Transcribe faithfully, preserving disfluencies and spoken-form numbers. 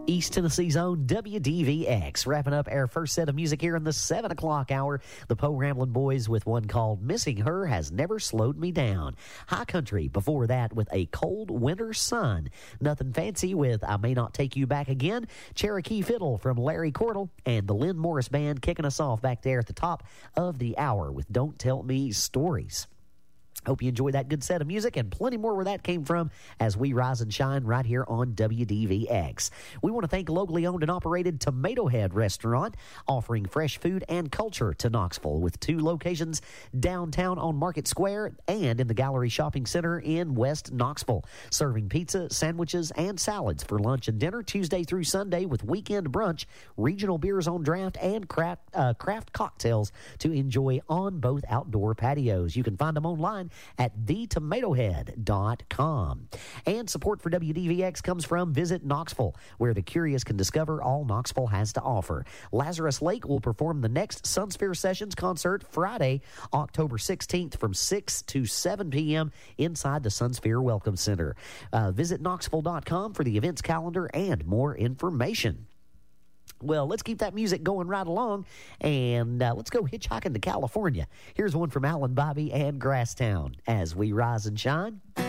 East Tennessee's own W D V X. Wrapping up our first set of music here in the seven o'clock hour. The Poe Ramblin' Boys with one called Missing Her Has Never Slowed Me Down. High Country before that with A Cold Winter Sun. Nothing Fancy with I May Not Take You Back Again. Cherokee Fiddle from Larry Cordell. And the Lynn Morris Band kicking us off back there at the top of the hour with Don't Tell Me Stories. Hope you enjoyed that good set of music and plenty more where that came from as we rise and shine right here on W D V X. We want to thank locally owned and operated Tomato Head Restaurant, offering fresh food and culture to Knoxville with two locations downtown on Market Square and in the Gallery Shopping Center in West Knoxville, serving pizza, sandwiches, and salads for lunch and dinner Tuesday through Sunday with weekend brunch, regional beers on draft, and craft, uh, craft cocktails to enjoy on both outdoor patios. You can find them online at the tomato head dot com. And support for W D V X comes from Visit Knoxville, where the curious can discover all Knoxville has to offer. Lazarus Lake will perform the next Sunsphere Sessions concert Friday, October sixteenth from six to seven p.m. inside the Sunsphere Welcome Center. Uh, visit knoxville dot com for the events calendar and more information. Well, let's keep that music going right along, and uh, let's go hitchhiking to California. Here's one from Alan Bobby and Grasstown as we rise and shine.